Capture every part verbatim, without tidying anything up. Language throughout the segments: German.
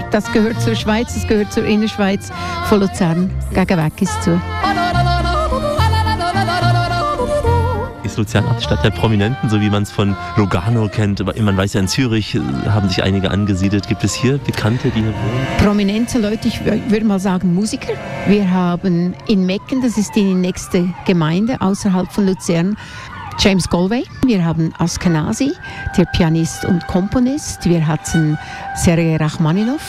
Das gehört zur Schweiz, das gehört zur Innerschweiz von Luzern gegen Weggis zu. Ist Luzern auch die Stadt der Prominenten, so wie man es von Lugano kennt? Aber man weiß ja, in Zürich haben sich einige angesiedelt. Gibt es hier Bekannte, die hier wohnen? Prominente Leute, ich würde mal sagen Musiker. Wir haben in Mecken, das ist die nächste Gemeinde außerhalb von Luzern, James Galway. Wir haben Askenazi, der Pianist und Komponist. Wir hatten Sergei Rachmaninov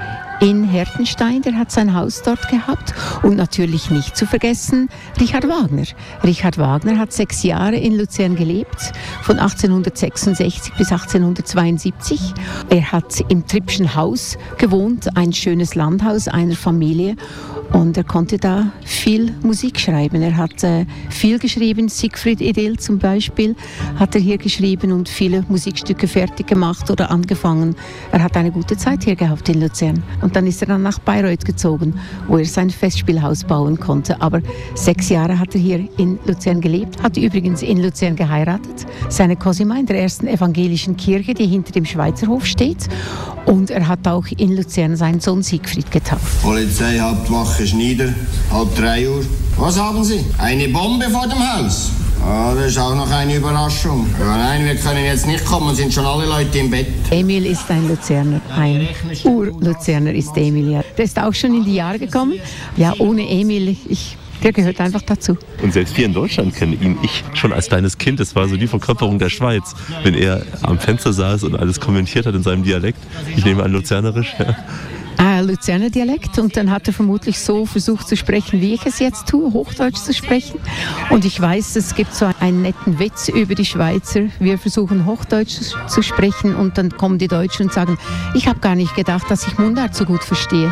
in Hertenstein, der hat sein Haus dort gehabt. Und natürlich nicht zu vergessen Richard Wagner. Richard Wagner hat sechs Jahre in Luzern gelebt, von achtzehnhundertsechsundsechzig bis achtzehnhundertzweiundsiebzig. Er hat im Trippschen Haus gewohnt, ein schönes Landhaus einer Familie. Und er konnte da viel Musik schreiben. Er hat äh, viel geschrieben, Siegfried Idyll zum Beispiel hat er hier geschrieben und viele Musikstücke fertig gemacht oder angefangen. Er hat eine gute Zeit hier gehabt in Luzern. Und dann ist er dann nach Bayreuth gezogen, wo er sein Festspielhaus bauen konnte. Aber sechs Jahre hat er hier in Luzern gelebt, hat übrigens in Luzern geheiratet. Seine Cosima in der ersten evangelischen Kirche, die hinter dem Schweizerhof steht. Und er hat auch in Luzern seinen Sohn Siegfried getauft. Polizeihauptwache Schneider, halb drei Uhr. Was haben Sie? Eine Bombe vor dem Haus? Ah, das ist auch noch eine Überraschung. Aber nein, wir können jetzt nicht kommen, sind schon alle Leute im Bett. Emil ist ein Luzerner, ein Ur-Luzerner ist Emil. Ja. Der ist auch schon in die Jahre gekommen. Ja, ohne Emil, ich... Der gehört einfach dazu. Und selbst wir in Deutschland kennen ihn, ich schon als kleines Kind. Das war so die Verkörperung der Schweiz, wenn er am Fenster saß und alles kommentiert hat in seinem Dialekt. Ich nehme an, Luzernerisch. Ja. Ah, Luzerner Dialekt, und dann hat er vermutlich so versucht zu sprechen, wie ich es jetzt tue, Hochdeutsch zu sprechen. Und ich weiß, es gibt so einen netten Witz über die Schweizer. Wir versuchen Hochdeutsch zu sprechen und dann kommen die Deutschen und sagen, ich habe gar nicht gedacht, dass ich Mundart so gut verstehe.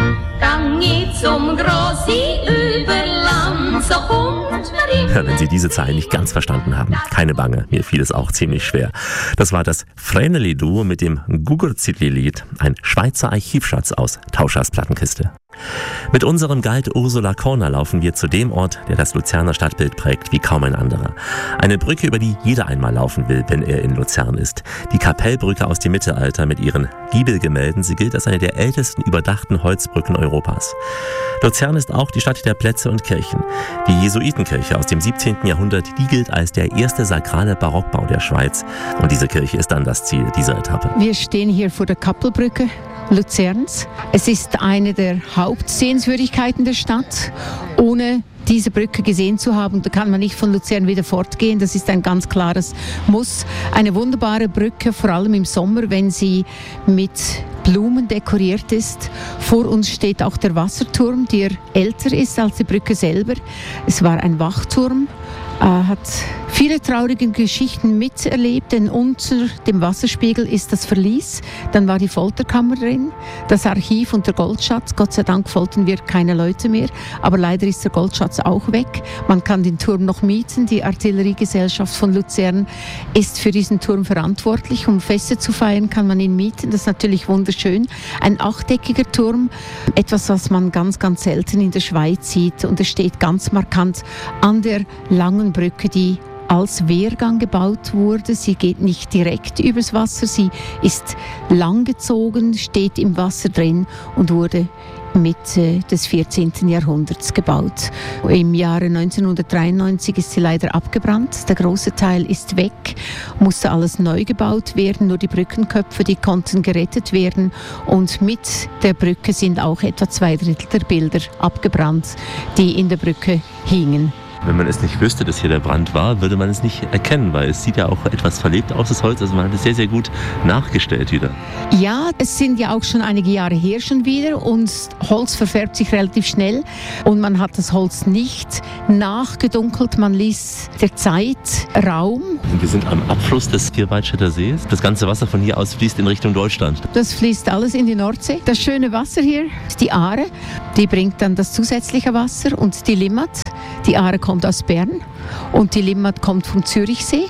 Gang zum Grossi über Land, so kommt mir Ja, wenn Sie diese Zeilen nicht ganz verstanden haben, keine Bange, mir fiel es auch ziemlich schwer. Das war das Vreneli-Duo mit dem Guggerzitli-Lied, ein Schweizer Archivschatz aus Tauschers Plattenkiste. Mit unserem Guide Ursula Korner laufen wir zu dem Ort, der das Luzerner Stadtbild prägt wie kaum ein anderer. Eine Brücke, über die jeder einmal laufen will, wenn er in Luzern ist. Die Kapellbrücke aus dem Mittelalter mit ihren Giebelgemälden. Sie gilt als eine der ältesten überdachten Holzbrücken Europas. Luzern ist auch die Stadt der Plätze und Kirchen. Die Jesuitenkirche aus dem siebzehnten Jahrhundert, die gilt als der erste sakrale Barockbau der Schweiz. Und diese Kirche ist dann das Ziel dieser Etappe. Wir stehen hier vor der Kappelbrücke Luzerns. Es ist eine der Hauptsehenswürdigkeiten der Stadt. Ohne diese Brücke gesehen zu haben, da kann man nicht von Luzern wieder fortgehen. Das ist ein ganz klares Muss. Eine wunderbare Brücke, vor allem im Sommer, wenn sie mit Blumen dekoriert ist. Vor uns steht auch der Wasserturm, der älter ist als die Brücke selber. Es war ein Wachturm. Er hat viele traurige Geschichten miterlebt, denn unter dem Wasserspiegel ist das Verlies. Dann war die Folterkammer drin, das Archiv und der Goldschatz. Gott sei Dank foltern wir keine Leute mehr, aber leider ist der Goldschatz auch weg. Man kann den Turm noch mieten. Die Artilleriegesellschaft von Luzern ist für diesen Turm verantwortlich. Um Feste zu feiern, kann man ihn mieten. Das ist natürlich wunderschön. Ein achteckiger Turm, etwas, was man ganz, ganz selten in der Schweiz sieht. Und es steht ganz markant an der langen Brücke, die als Wehrgang gebaut wurde. Sie geht nicht direkt übers Wasser, sie ist langgezogen, steht im Wasser drin und wurde Mitte des vierzehnten Jahrhunderts gebaut. Im Jahre neunzehnhundertdreiundneunzig ist sie leider abgebrannt. Der große Teil ist weg, musste alles neu gebaut werden. Nur die Brückenköpfe, die konnten gerettet werden. Und mit der Brücke sind auch etwa zwei Drittel der Bilder abgebrannt, die in der Brücke hingen. Wenn man es nicht wüsste, dass hier der Brand war, würde man es nicht erkennen, weil es sieht ja auch etwas verlebt aus, das Holz. Also man hat es sehr, sehr gut nachgestellt wieder. Ja, es sind ja auch schon einige Jahre her schon wieder und Holz verfärbt sich relativ schnell und man hat das Holz nicht nachgedunkelt, man ließ der Zeit Raum. Und wir sind am Abfluss des Vierwaldstätter Sees. Das ganze Wasser von hier aus fließt in Richtung Deutschland. Das fließt alles in die Nordsee. Das schöne Wasser hier ist die Aare, die bringt dann das zusätzliche Wasser und die Limmat. Die Aare kommt aus Bern und die Limmat kommt vom Zürichsee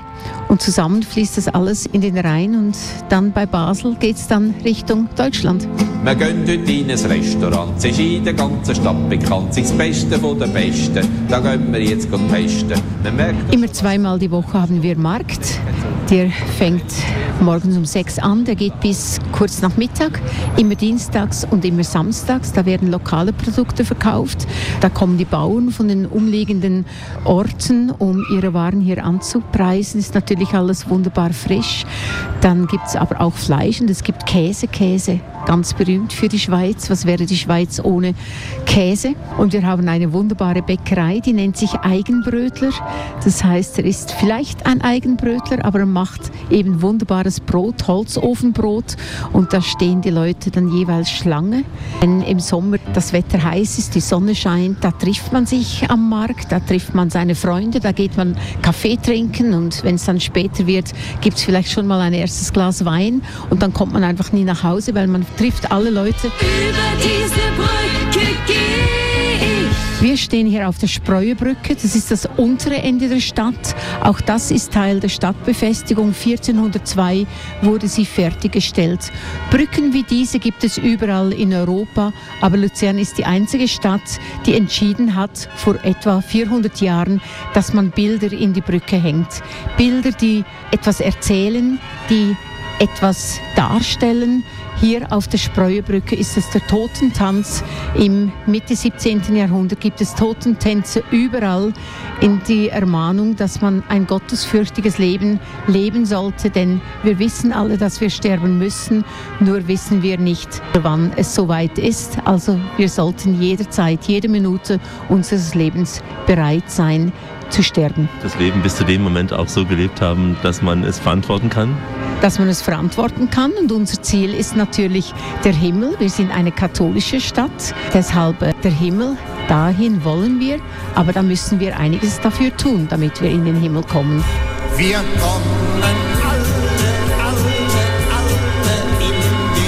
Und zusammen fließt das alles in den Rhein und dann bei Basel geht es dann Richtung Deutschland. Wir gehen dort in ein Restaurant, es ist in der ganzen Stadt bekannt, es ist das Beste von der Besten, da gehen wir jetzt testen. Immer zweimal die Woche haben wir Markt. Der fängt morgens um sechs an, der geht bis kurz nach Mittag, immer dienstags und immer samstags. Da werden lokale Produkte verkauft. Da kommen die Bauern von den umliegenden Orten, um ihre Waren hier anzupreisen. Ist natürlich alles wunderbar frisch. Dann gibt es aber auch Fleisch und es gibt Käse. Käse, ganz berühmt für die Schweiz. Was wäre die Schweiz ohne Käse? Und wir haben eine wunderbare Bäckerei, die nennt sich Eigenbrötler. Das heißt, er ist vielleicht ein Eigenbrötler, aber er macht eben wunderbares Brot, Holzofenbrot. Und da stehen die Leute dann jeweils Schlange. Wenn im Sommer das Wetter heiß ist, die Sonne scheint, da trifft man sich am Markt, da trifft man seine Freunde, da geht man Kaffee trinken und wenn es dann später wird, gibt es vielleicht schon mal ein erstes Glas Wein und dann kommt man einfach nie nach Hause, weil man trifft alle Leute. Über diese Brücke geh ich. Wir stehen hier auf der Spreuebrücke, das ist das untere Ende der Stadt. Auch das ist Teil der Stadtbefestigung. vierzehnhundertzwei wurde sie fertiggestellt. Brücken wie diese gibt es überall in Europa, aber Luzern ist die einzige Stadt, die entschieden hat, vor etwa vierhundert Jahren, dass man Bilder in die Brücke hängt. Bilder, die etwas erzählen, die etwas darstellen. Hier auf der Spreuebrücke ist es der Totentanz. Im Mitte siebzehnten Jahrhundert gibt es Totentänze überall in die Ermahnung, dass man ein gottesfürchtiges Leben leben sollte, denn wir wissen alle, dass wir sterben müssen, nur wissen wir nicht, wann es soweit ist. Also wir sollten jederzeit, jede Minute unseres Lebens bereit sein, zu sterben. Das Leben bis zu dem Moment auch so gelebt haben, dass man es verantworten kann? Dass man es verantworten kann und unser Ziel ist natürlich der Himmel. Wir sind eine katholische Stadt, deshalb der Himmel, dahin wollen wir, aber da müssen wir einiges dafür tun, damit wir in den Himmel kommen. Wir kommen alle, alle, alle in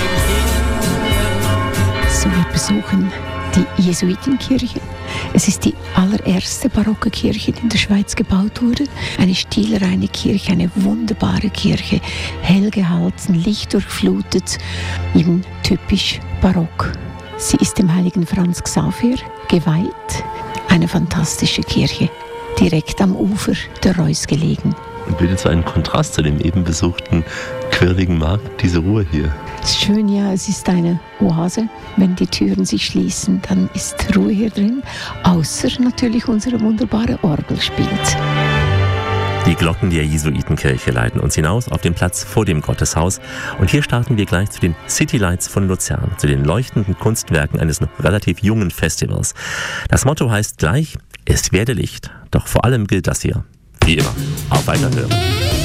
den Himmel. So, wir besuchen die Jesuitenkirche. Es ist die allererste barocke Kirche, die in der Schweiz gebaut wurde. Eine stilreine Kirche, eine wunderbare Kirche, hell gehalten, lichtdurchflutet, eben typisch barock. Sie ist dem heiligen Franz Xaver geweiht. Eine fantastische Kirche, direkt am Ufer der Reuss gelegen. Und bildet so einen Kontrast zu dem eben besuchten quirligen Markt, diese Ruhe hier. Es ist schön, ja, es ist eine Oase. Wenn die Türen sich schließen, dann ist Ruhe hier drin. Außer natürlich unsere wunderbare Orgel spielt. Die Glocken der Jesuitenkirche leiten uns hinaus auf den Platz vor dem Gotteshaus. Und hier starten wir gleich zu den City Lights von Luzern, zu den leuchtenden Kunstwerken eines noch relativ jungen Festivals. Das Motto heißt gleich, es werde Licht. Doch vor allem gilt das hier, wie immer, auf Weiterhören.